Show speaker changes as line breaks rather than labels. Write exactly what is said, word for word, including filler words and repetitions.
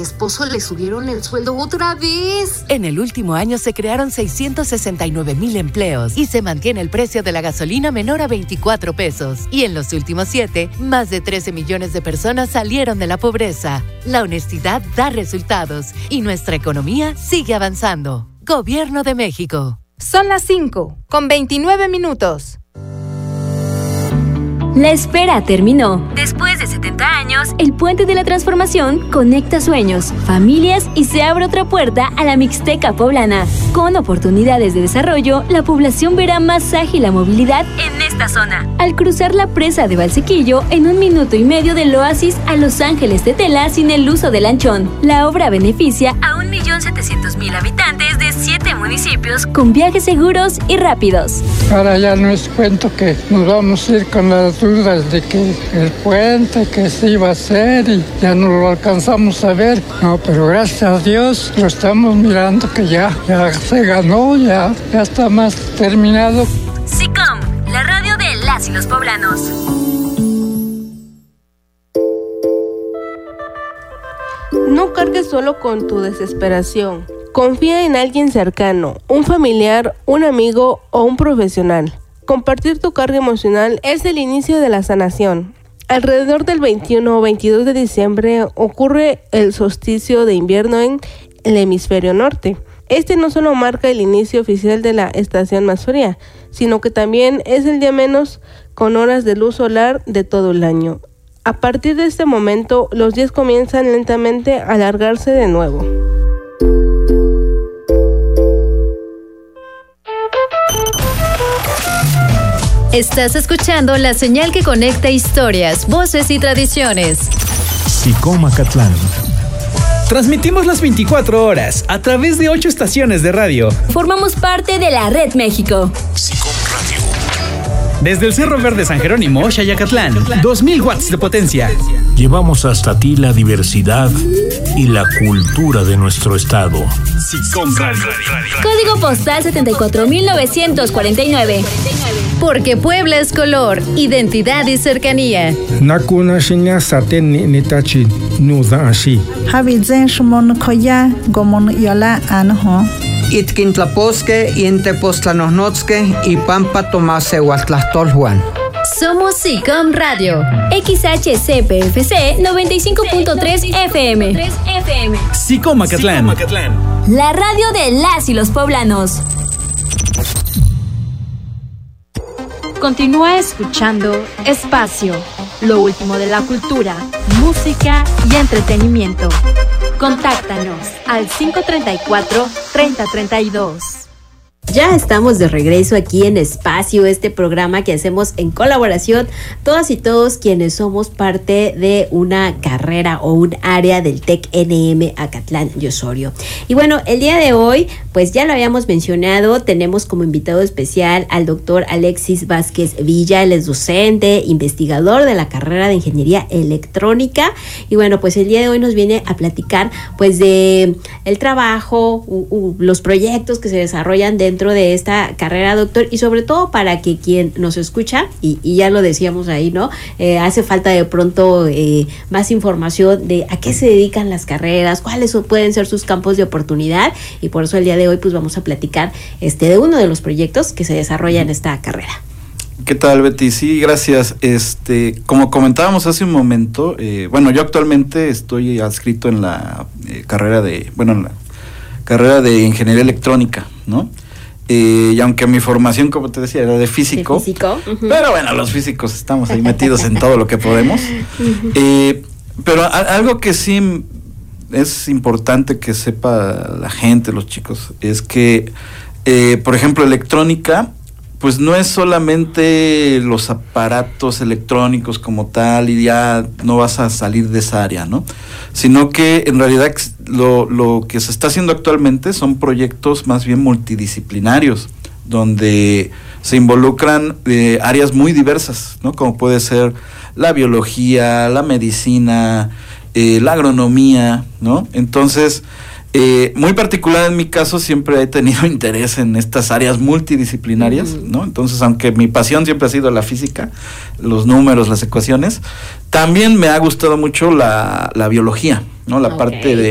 mi esposo le subieron el sueldo otra vez.
En el último año se crearon seiscientos sesenta y nueve mil empleos y se mantiene el precio de la gasolina menor a veinticuatro pesos. Y en los últimos siete, más de trece millones de personas salieron de la pobreza. La honestidad da resultados y nuestra economía sigue avanzando. Gobierno de México.
Son las cinco, con veintinueve minutos.
La espera terminó. Después de setenta años, el Puente de la Transformación conecta sueños, familias y se abre otra puerta a la Mixteca poblana. Con oportunidades de desarrollo, la población verá más ágil la movilidad en esta zona. Al cruzar la presa de Valsequillo en un minuto y medio del oasis a Los Ángeles de Tela sin el uso del lanchón. La obra beneficia a un millón setecientos mil habitantes de siete municipios con viajes seguros y rápidos.
Ahora ya no es cuento que nos vamos a ir con las dudas de que el puente que se iba a hacer y ya no lo alcanzamos a ver. No, pero gracias a Dios lo estamos mirando que ya, ya se ganó, ya, ya está más terminado.
SICOM, la radio de las y los poblanos.
No cargues solo con tu desesperación. Confía en alguien cercano, un familiar, un amigo o un profesional. Compartir tu carga emocional es el inicio de la sanación. Alrededor del veintiuno o veintidós de diciembre ocurre el solsticio de invierno en el hemisferio norte. Este no solo marca el inicio oficial de la estación más fría, sino que también es el día menos con horas de luz solar de todo el año. A partir de este momento, los días comienzan lentamente a alargarse de nuevo.
Estás escuchando la señal que conecta historias, voces y tradiciones.
SICOM Acatlán.
Transmitimos las veinticuatro horas a través de ocho estaciones de radio.
Formamos parte de la Red México.
SICOM Radio.
Desde el Cerro Verde San Jerónimo, Xayacatlán, dos mil watts de potencia.
Llevamos hasta ti la diversidad y la cultura de nuestro estado.
SICOM Radio.
Código postal setenta y cuatro mil novecientos cuarenta y nueve.
Porque Puebla es color, identidad y cercanía.
Nakuna shinya saten nitachi nuda ashi.
Habizen shmon koya gomon yola anho.
Itkintlaposque, Intepostlanosnotzque y Pampa Tomase Huatlastolhuan.
Somos SICOM Radio.
X H C P F C noventa y cinco punto tres F M.
SICOM Acatlán.
La radio de las y los poblanos.
Continúa escuchando Espacio, lo último de la cultura, música y entretenimiento. Contáctanos al cinco treinta y cuatro, treinta treinta y dos.
Ya estamos de regreso aquí en Espacio, este programa que hacemos en colaboración todas y todos quienes somos parte de una carrera o un área del TEC N M Acatlán y Osorio. Y bueno, el día de hoy, pues ya lo habíamos mencionado, tenemos como invitado especial al doctor Alexis Vázquez Villa. Él es docente, investigador de la carrera de Ingeniería Electrónica. Y bueno, pues el día de hoy nos viene a platicar pues de el trabajo, u, u, los proyectos que se desarrollan dentro de esta carrera, doctor, y sobre todo para que quien nos escucha, y, y ya lo decíamos ahí, ¿no? Eh, hace falta de pronto eh, más información de a qué se dedican las carreras, cuáles pueden ser sus campos de oportunidad, y por eso el día de hoy pues vamos a platicar este de uno de los proyectos que se desarrolla en esta carrera.
¿Qué tal, Betty? Sí, gracias. Este, como comentábamos hace un momento, eh, bueno, yo actualmente estoy adscrito en la eh, carrera de, bueno, en la carrera de Ingeniería Electrónica, ¿no? Eh, y aunque mi formación, como te decía, era de físico,
¿De físico? Uh-huh.
Pero bueno, los físicos estamos ahí metidos en todo lo que podemos. Uh-huh. Eh, pero a, algo que sí es importante que sepa la gente, los chicos, es que, eh, por ejemplo, electrónica, pues no es solamente los aparatos electrónicos como tal y ya no vas a salir de esa área, ¿no? Sino que en realidad lo, lo que se está haciendo actualmente son proyectos más bien multidisciplinarios, donde se involucran eh, áreas muy diversas, ¿no? Como puede ser la biología, la medicina, eh, la agronomía, ¿no? Entonces, Eh, muy particular en mi caso, siempre he tenido interés en estas áreas multidisciplinarias, uh-huh. ¿no? Entonces, aunque mi pasión siempre ha sido la física, los números, las ecuaciones, también me ha gustado mucho la, la biología, ¿no? La okay. parte de